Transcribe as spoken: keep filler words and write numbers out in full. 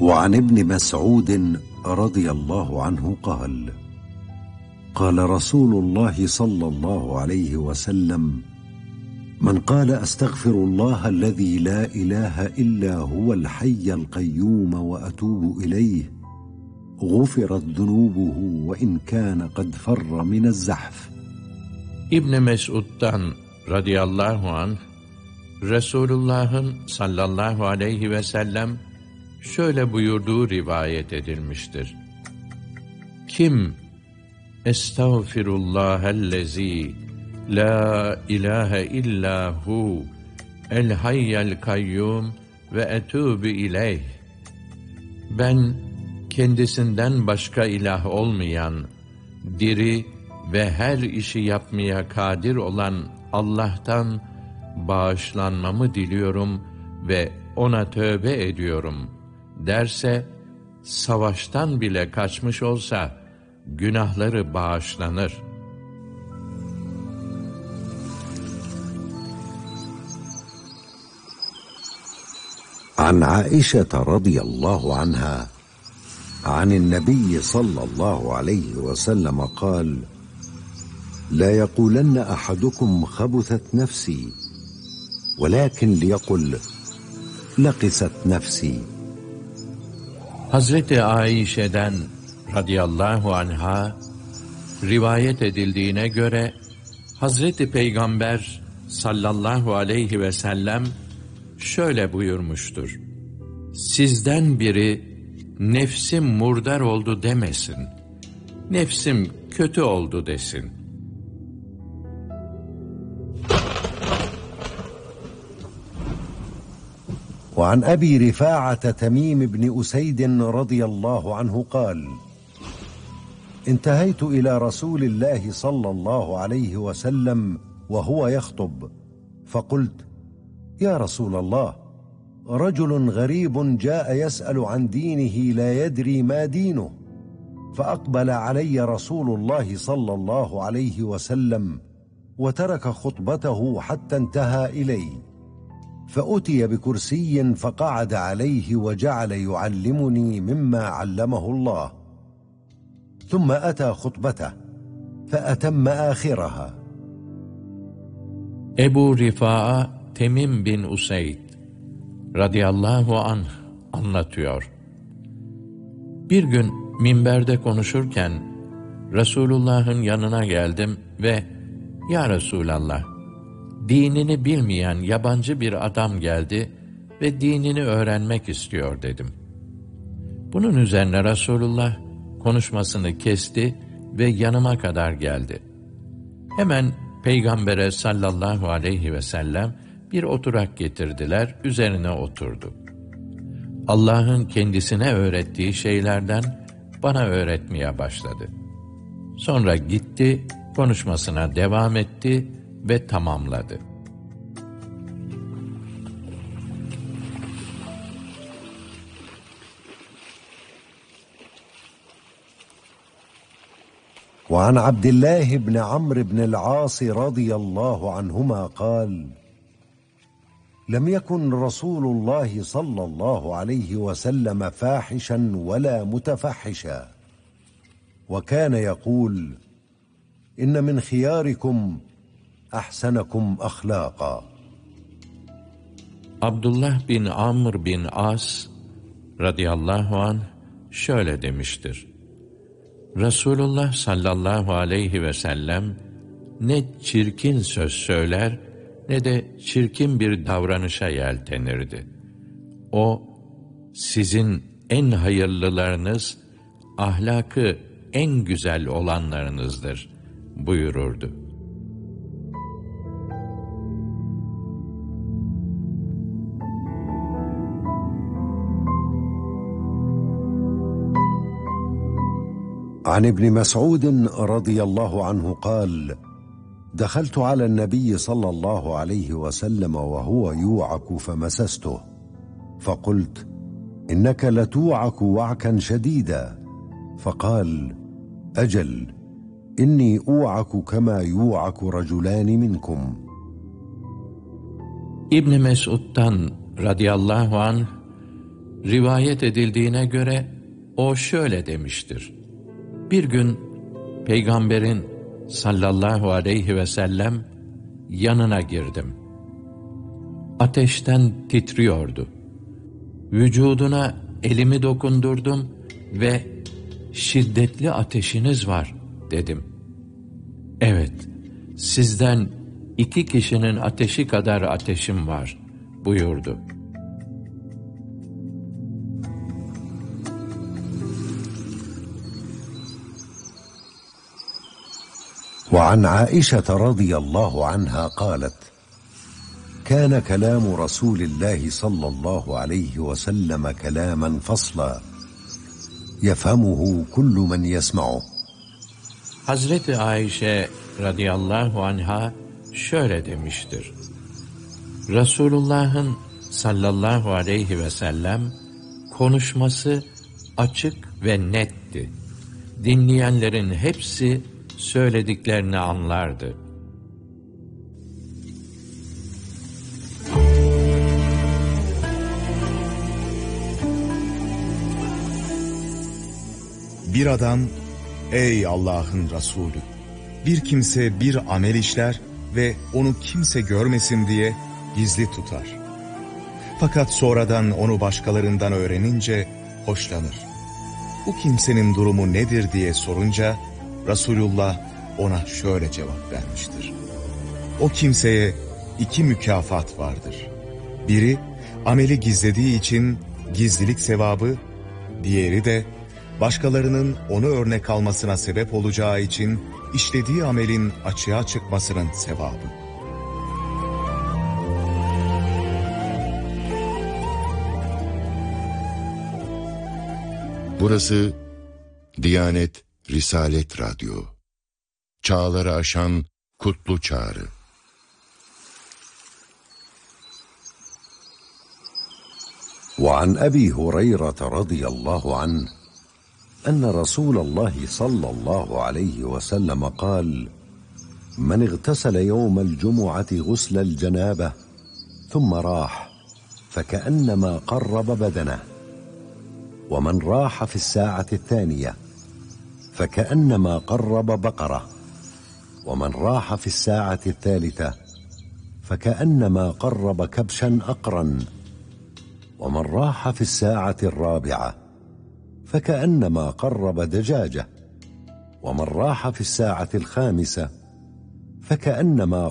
وعن ابن مسعود رضي الله عنه قال: قال رسول الله صلى الله عليه وسلم: من قال أستغفر الله الذي لا إله إلا هو الحي القيوم وأتوب إليه غفرت ذنوبه وإن كان قد فر من الزحف. İbn Mesud'dan radıyallahu anh, Resulullah'ın sallallahu aleyhi ve sellem şöyle buyurduğu rivayet edilmiştir: Kim Estağfirullahellezî la ilahe illahu el hayyel kayyum ve etûbü ileyh, ben kendisinden başka ilah olmayan, diri ve her işi yapmaya kadir olan Allah'tan bağışlanmamı diliyorum ve ona tövbe ediyorum derse, savaştan bile kaçmış olsa günahları bağışlanır. عن عائشة رضي الله عنها عن النبي صلى الله عليه وسلم قال: لا يقولن أحدكم خبثت نفسي ولكن ليقل لقست نفسي. Hazreti Ayşe'den radıyallahu anha rivayet edildiğine göre Hazreti Peygamber sallallahu aleyhi ve sellem şöyle buyurmuştur: Sizden biri nefsim murdar oldu demesin, nefsim kötü oldu desin. وعن أبي رفاعة تميم بن أسيد رضي الله عنه قال: انتهيت إلى رسول الله صلى الله عليه وسلم وهو يخطب فقلت: يا رسول الله، رجل غريب جاء يسأل عن دينه لا يدري ما دينه، فأقبل علي رسول الله صلى الله عليه وسلم وترك خطبته حتى انتهى إلي، فأتي بكرسي فقعد عليه وجعل يعلمني مما علمه الله، ثم أتى خطبته فأتم آخرها. Ebu Rifa'a Temim bin Useyd radıyallahu anh anlatıyor. Bir gün minberde konuşurken Resulullah'ın yanına geldim ve "Ya Resulallah, dinini bilmeyen yabancı bir adam geldi ve dinini öğrenmek istiyor" dedim. Bunun üzerine Resulullah konuşmasını kesti ve yanıma kadar geldi. Hemen Peygamber'e sallallahu aleyhi ve sellem bir oturak getirdiler, üzerine oturdu. Allah'ın kendisine öğrettiği şeylerden bana öğretmeye başladı. Sonra gitti, konuşmasına devam etti ve tamamladı. وعن عبد الله بن عمرو بن العاص رضي الله عنهما قال: لم يكن رسول الله صلى الله عليه وسلم فاحشا ولا متفحشا، وكان يقول: إن من خياركم أحسنكم أخلاقا. Abdullah bin Amr bin As radıyallahu anh şöyle demiştir: Resulullah sallallahu aleyhi ve sellem ne çirkin söz söyler ne de çirkin bir davranışa yeltenirdi. O, sizin en hayırlılarınız, ahlakı en güzel olanlarınızdır buyururdu. عن ابن مسعود رضي الله عنه قال: دخلت على النبي صلى الله عليه وسلم وهو يوعك فمسسته فقلت: إنك لتوعك وعكا شديدا، فقال: أجل، إني أوعك كما يوعك رجلان منكم. İbn Mesud'dan radıyallahu anh Rivayet edildiğine göre o şöyle demiştir: Bir gün Peygamberin sallallahu aleyhi ve sellem yanına girdim. Ateşten titriyordu. Vücuduna elimi dokundurdum ve şiddetli ateşiniz var dedim. Evet, sizden iki kişinin ateşi kadar ateşim var buyurdu. وعن عائشة رضي الله عنها قالت: كان كلام رسول الله صلى الله عليه وسلم كلاما فصلا يفهمه كل من يسمعه. Hazreti Ayşe radıyallahu anha şöyle demiştir: Resulullah'ın sallallahu aleyhi ve sellem konuşması açık ve netti. Dinleyenlerin hepsi söylediklerini anlardı. Bir adam, ey Allah'ın Resulü, bir kimse bir amel işler ve onu kimse görmesin diye gizli tutar. Fakat sonradan onu başkalarından öğrenince hoşlanır. Bu kimsenin durumu nedir diye sorunca Resulullah ona şöyle cevap vermiştir: O kimseye iki mükafat vardır. Biri ameli gizlediği için gizlilik sevabı, diğeri de başkalarının onu örnek almasına sebep olacağı için işlediği amelin açığa çıkmasının sevabı. Burası Diyanet Risalet Radyo. Çağları aşan kutlu çağrı. وعن أبي هريرة رضي الله عنه أن رسول الله صلى الله عليه وسلم قال: من اغتسل يوم الجمعة غسل الجنابة ثم راح فكأنما قرب بدنه، ومن راح في الساعة الثانية فكأنما قرب بقرة، ومن راح في الساعة الثالثة فكأنما قرب كبشا أقرا، ومن راح في الساعة الرابعة فكأنما قرب دجاجة، ومن راح في الساعة الخامسة فكأنما